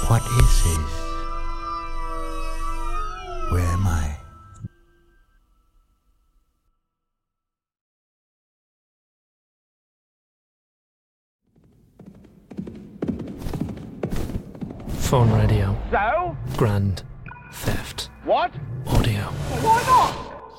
What is this? Where am I? Phone radio. So? Grand theft What? audio. Why not?